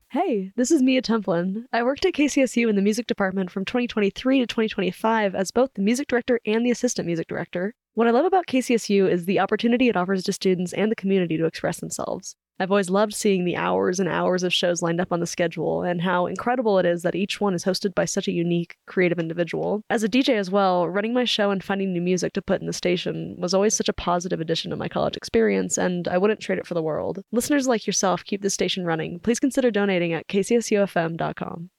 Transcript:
Hey, this is Mia Templin. I worked at KCSU in the music department from 2023 to 2025 as both the music director and the assistant music director. What I love about KCSU is the opportunity it offers to students and the community to express themselves. I've always loved seeing the hours and hours of shows lined up on the schedule and how incredible it is that each one is hosted by such a unique, creative individual. As a DJ as well, running my show and finding new music to put in the station was always such a positive addition to my college experience, and I wouldn't trade it for the world. Listeners like yourself keep this station running. Please consider donating at kcsufm.com.